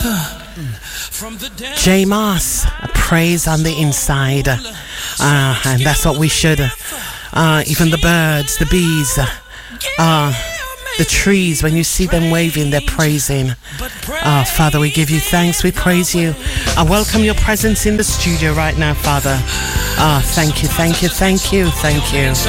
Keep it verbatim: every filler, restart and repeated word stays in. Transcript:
J Moss, a praise on the inside. Uh, and that's what we should. Uh, even the birds, the bees, uh, the trees, when you see them waving, they're praising. Uh, Father, we give you thanks, we praise you. I welcome your presence in the studio right now, Father. Uh, thank you, thank you, thank you, thank you.